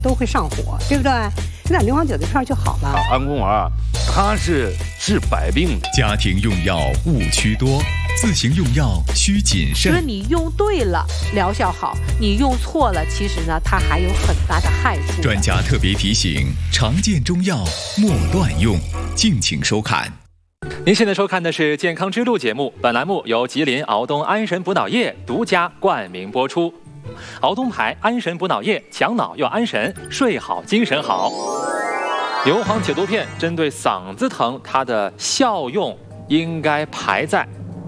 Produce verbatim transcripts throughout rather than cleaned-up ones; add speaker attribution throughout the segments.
Speaker 1: 都会上火，对不对？吃点牛黄解毒片就好了。
Speaker 2: 啊，安宫丸，它是治百病的。
Speaker 3: 家庭用药误区多，自行用药需谨慎。
Speaker 4: 就是你用对了，疗效好；你用错了，其实呢，它还有很大的害处。
Speaker 3: 专家特别提醒：常见中药莫乱用。敬请收看。
Speaker 5: 您现在收看的是《健康之路》节目，本栏目由吉林敖东安神补脑液独家冠名播出。敖东牌安神补脑液，强脑又安神，睡好精神好。牛黄解毒片针对嗓子疼，它的效用应该排在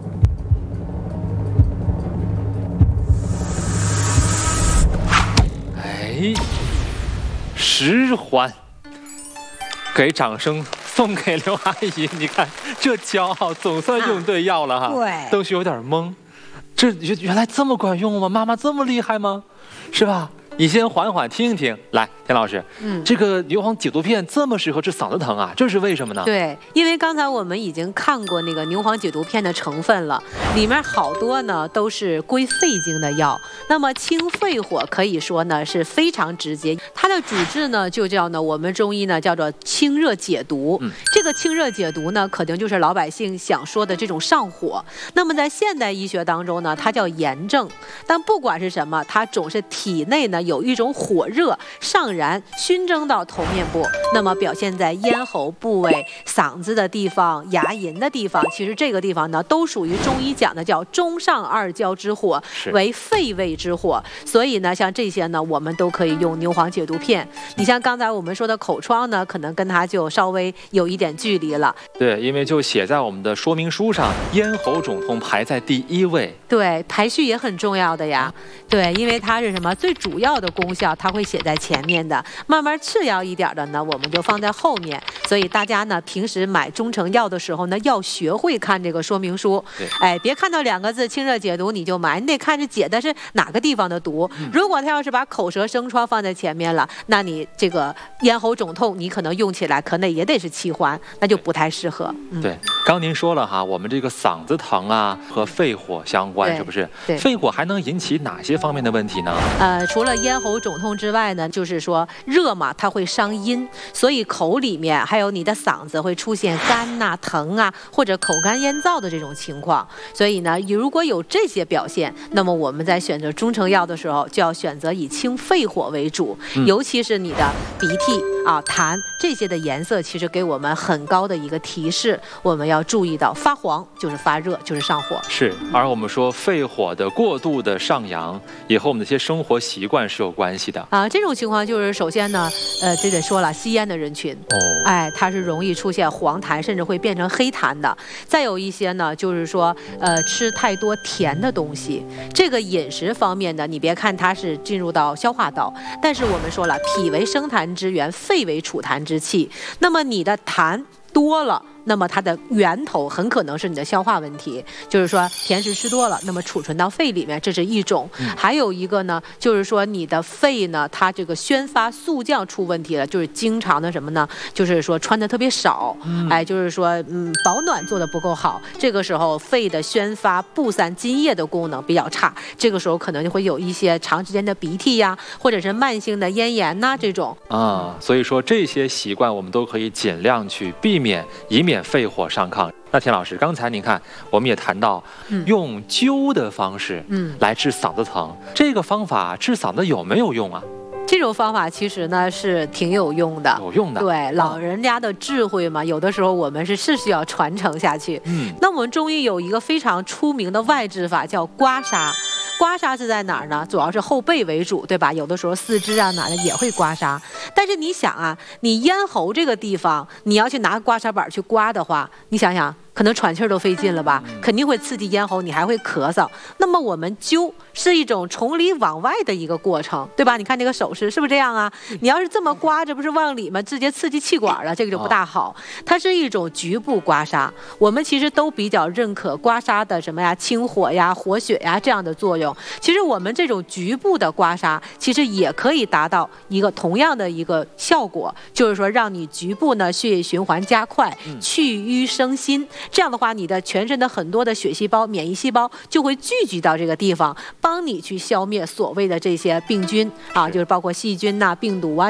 Speaker 5: 哎十环。给掌声送给刘阿姨，你看这骄傲，总算用对药了哈。
Speaker 1: 啊、对，
Speaker 5: 邓旭有点懵，这原来这么管用吗？妈妈这么厉害吗？是吧？你先缓缓听一听，来，田老师，嗯，这个牛黄解毒片这么适合治嗓子疼啊？这是为什么呢？
Speaker 4: 对，因为刚才我们已经看过那个牛黄解毒片的成分了，里面好多呢都是归肺经的药。那么清肺火可以说呢是非常直接，它的主治呢就叫呢我们中医呢叫做清热解毒。嗯，这个清热解毒呢，可能就是老百姓想说的这种上火。那么在现代医学当中呢，它叫炎症。但不管是什么，它总是体内呢有一种火热上燃熏蒸到头面部，那么表现在咽喉部位、嗓子的地方、牙龈的地方。其实这个地方呢，都属于中医讲的叫中上二焦之火，为肺胃之火。所以呢，像这些呢，我们都可以用牛黄解毒片。你像刚才我们说的口疮呢，可能跟它就稍微有一点距离了。
Speaker 5: 对，因为就写在我们的说明书上，咽喉肿痛排在第一位。
Speaker 4: 对，排序也很重要的呀。对，因为它是什么最主要的功效，它会写在前面的。慢慢次要一点的呢，我们就放在后面。所以大家呢，平时买中成药的时候呢，要学会看这个说明书。哎，别看到两个字清热解毒你就买，你得看是解的是哪个地方的毒。嗯、如果他要是把口舌生疮放在前面了，那你这个咽喉肿痛，你可能用起来可能也得是气环，那就不太适合。
Speaker 5: 嗯、对，刚您说了哈，我们这个嗓子疼啊和肺火相关，是不是？
Speaker 4: 对，
Speaker 5: 肺火还能引起哪些方面的问题呢？
Speaker 4: 呃，除了咽喉肿痛之外呢，就是说热嘛，它会伤阴，所以口里面还有你的嗓子会出现干呐、啊、疼啊，或者口干咽燥的这种情况。所以呢，如果有这些表现，那么我们在选择中成药的时候，就要选择以清肺火为主，嗯、尤其是你的鼻涕啊、痰这些的颜色，其实给我们很高的一个提示，我们要注意到发黄就是发热，就是上火。
Speaker 5: 是，而我们说肺火的过度的上扬，也和我们的一些生活习惯是有关系的
Speaker 4: 啊。这种情况就是首先呢，呃，这得说了，吸烟的人群，哦，哎，它是容易出现黄痰，甚至会变成黑痰的。再有一些呢，就是说，呃，吃太多甜的东西，这个饮食方面呢，你别看它是进入到消化道，但是我们说了，脾为生痰之源，肺为储痰之器，那么你的痰多了，那么它的源头很可能是你的消化问题，就是说甜食吃多了，那么储存到肺里面，这是一种。嗯、还有一个呢，就是说你的肺呢，它这个宣发速降出问题了，就是经常的什么呢？就是说穿的特别少，嗯、哎，就是说嗯保暖做的不够好，这个时候肺的宣发布散津液的功能比较差，这个时候可能就会有一些长时间的鼻涕呀，或者是慢性的咽炎呐这种。
Speaker 5: 啊，所以说这些习惯我们都可以尽量去避免，以免肺火上亢。那田老师，刚才您看，我们也谈到用灸的方式，嗯，来治嗓子疼，嗯、这个方法治嗓子有没有用啊？
Speaker 4: 这种方法其实呢是挺有用的，
Speaker 5: 有用的。
Speaker 4: 对，老人家的智慧嘛，有的时候我们是是需要传承下去。嗯，那我们中医有一个非常出名的外治法叫刮痧。刮痧是在哪儿呢？主要是后背为主，对吧？有的时候四肢啊哪的也会刮痧。但是你想啊，你咽喉这个地方，你要去拿刮痧板去刮的话，你想想，可能喘气儿都费劲了吧？肯定会刺激咽喉，你还会咳嗽。那么我们灸是一种从里往外的一个过程，对吧？你看这个手势是不是这样啊？你要是这么刮，这不是往里面直接刺激气管了，这个就不大好。它是一种局部刮痧。我们其实都比较认可刮痧的什么呀，清火呀、活血呀这样的作用。其实我们这种局部的刮痧，其实也可以达到一个同样的一个效果，就是说让你局部呢血液循环加快，去瘀生新。这样的话，你的全身的很多的血细胞、免疫细胞就会聚集到这个地方，帮你去消灭所谓的这些病菌啊，就是包括细菌呐、病毒啊。